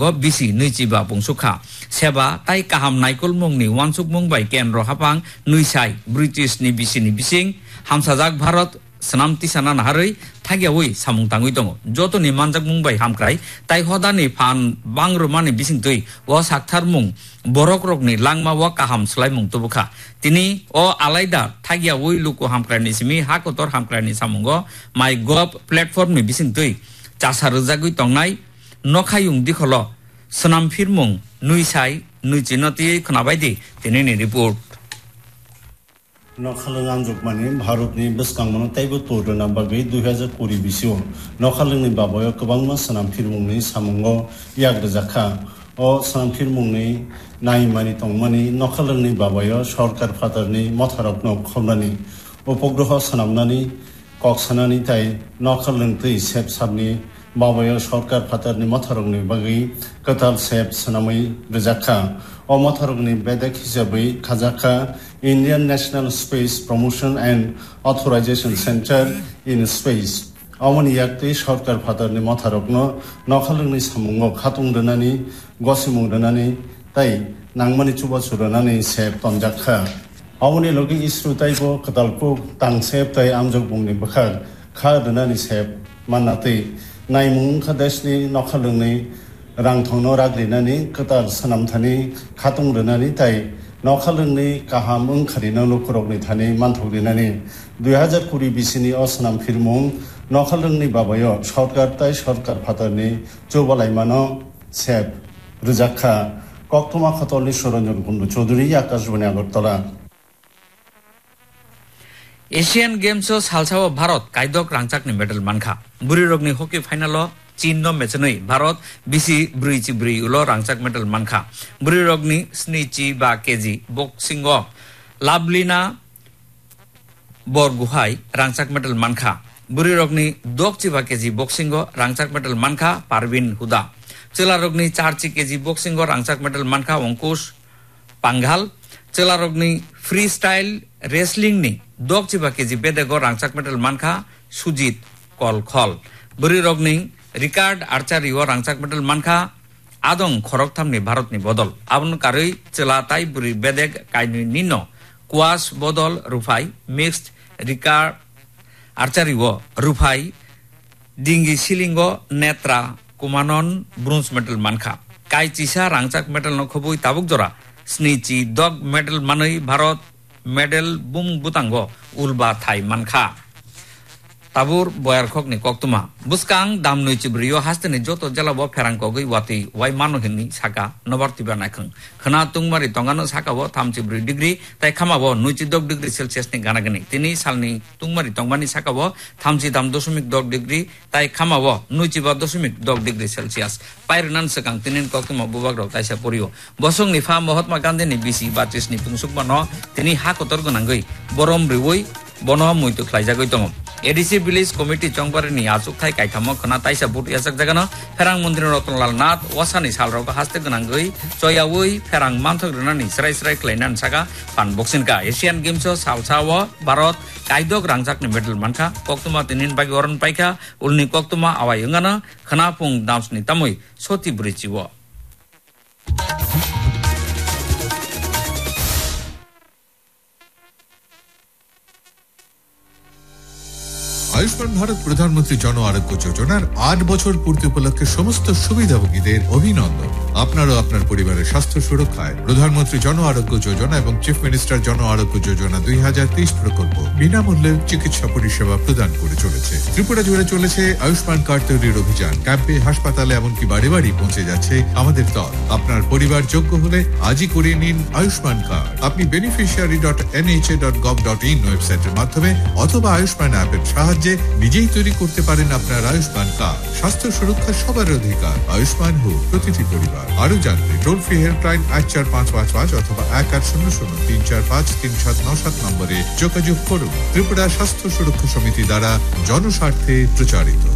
samunggo bisi nuichiba bungsukha seba tai kaham naikol mungni wansuk mungbai kendro hapang nuisai British ni bisi ni bising hamsajak Bharat senamti sana naharoi thagiawi samung tangui tongo joto ni manjak mungbai hamkrai tai hodani phan bangromani bising tui wa sakthar mung borok rokni langma wa kaham slai mung tubukha tini o alaida thagiawi luku hamkrai ni simi hakotor hamkrai ni samungo my gov platform ni bising tui chasarujagui tongnai nokhayung dikholo sonam phirmung nuisai nuichinoti khnabaidi tini ni report नखालंग आंजोगमानि भारतनि बेसकांमनो ताइबो तोरना बागै 2020 बिसियाव नखालंनि बाबायाव गोबांमा सनामफिरमुंनि सामुंगो याग्रजाखा अ सनामफिरमुंनि नायमानि तंमानि नखालंनि बाबायाव सरकार फादारनि मथारकनो खमनानि उपग्रह सनामनानि कक्सानानि ताइ नखालंग तै सेब साबनि बाबायाव सरकार फादारनि मथारकनि बागै कताल सेब सनामै रजाखा अ मथारकनि बेदक हिसाबै खाजाखा Indian National Space Promotion and Authorization Center in Space. Amani yakti sarkar fatarni matharokno nokhalungni samungo khatung donani gosimung donani tai nangmani chuba churanani sep tonjakha. Amani logi isru taibo katalko tangsep tai amjok bungni bakhar kha donani sep manati naimung khadesni nokhalungni rangthongno raglinani katal sanamthani khatung donani tai नखालंनि गाहाम ओंखारिनो नखरकनि थानि मानथौलिनानि 2020 बिसिनि असनाम फिरमुं नखालंनि बाबायो सरकार ताइ सरकार फातारनि चौबालायमानो सेब रजाखा कक्तमा खतलनि सरन्जन Kundu Chaudhuri Akashvani Agartala ASEAN games सालसाव Bharat कायदक रांचाकनि medal मानखा बुरि रगनि हकी final चीन मेचनै भारत बिसि ब्रैचि ब्रै उलो रांचाक मेडल मानखा बुरि रगनि 7 केजि बक्सिंग लाभलिना बरगुहाय रांचाक मेडल मानखा बुरि रगनि 2 केजि बक्सिंग रांचाक मेडल मानखा पारविन हुदा चेला रगनि 4 केजि बक्सिंग रांचाक मेडल मानखा अंकुश पांघाल चेला रगनि फ्री स्टाइल रेसलिंग नि 2 केजि बेदेगो रांचाक मेडल मानखा सुजित कलखल बुरि रगनि रिकार्ड आर्चारी व रांचाक मेडल मानखा आदं खरकथामनि भारतनि बदल आबन कारै चेला ताइ बुरि बेदेग काइनि निनो कुवास बदल रुफाई मिक्सड रिकार्ड आर्चारी व रुफाई dinghy सिलिंगो Netra Kumanan bronze medal मानखा काइ चिसा रांचाक मेडल न खबुई ताबुक जरा स्निची दग मेडल मानै Bharat medal Bum बुतांगो उलबा Thai मानखा Tabur boyar khok ni koktuma buskang dam noi chibriyo hasteni joto jalabo ferangko goi wati wai mano hinni saka nobarti banakhang khana tungmari tongano saka bo 3 degree tai khamabo 9 degree celsius ni ganagani tini salni tungmari tongmani saka bo 3.2 degree tai khamabo 9.2 degree celsius pairnan sakang tinin koktuma bubak rok taisa poriyo bosong ni fa Mahatma Gandhi ni bisi batis ni pungsuk mano tini ha kotor gonangoi borom riwoi bono muitu khlaijagoi tong ADC village committee चंगबारनि आजुक Thai काइथाम खना ताइसा बुट यासक जगनो फेरांग मन्दिर रतनलाल नाथ वासानि सालरक हास्ते गनांगै चयावै फेरांग मानथग्रनानि स्राय स्राय क्लाइनान saga पान बक्सिनका ASEAN games सालसाव Bharat काइदक रांजाकनि medal मानखा कोक्तुमा तिनिन बागि अरन पाइखा उलनि कोक्तुमा आवाय यंगाना खनापुं दामसनि तामै सति ब्रिचिव आयुष्मान भारत प्रधानमंत्री जन आरोग्य योजनार 8 বছর পূর্তি উপলক্ষে সমস্ত সুবিধাভোগীদের অভিনন্দন আপনারা আপনার পরিবারের স্বাস্থ্য সুরক্ষায় প্রধানমন্ত্রী জন আরোগ্য যোজনা এবং চিফ মিনিস্টার জন আরোগ্য যোজনা 2023 প্রকল্প বিনামূল্যে চিকিৎসা পরিষেবা প্রদান করে চলেছে ত্রিপুরা জুড়ে চলেছে আয়ুষ্মান কার্ড তৈরির অভিযান ক্যাম্পে হাসপাতালে এমনকি বাড়ি বাড়ি পৌঁছে যাচ্ছে আমাদের দল আপনার পরিবার যোগ্য হলে আজই করিয়ে নিন আয়ুষ্মান কার্ড আপনি beneficiary.nha.gov.in ওয়েবসাইটের মাধ্যমে অথবা আয়ুষ্মান অ্যাপের সাহায্যে নিজেই তৈরি করতে পারেন আপনার আয়ুষ্মান কার্ড স্বাস্থ্য সুরক্ষা সবার অধিকার আয়ুষ্মান হোক প্রতিটি পরিবার আরো জানতে টোল ফ্রি হেল্পলাইন 14555 অথবা 1800345379 নম্বরে যোগাযোগ করুন ত্রিপুরা স্বাস্থ্য সুরক্ষা সমিতি দ্বারা জনস্বার্থে প্রচারিত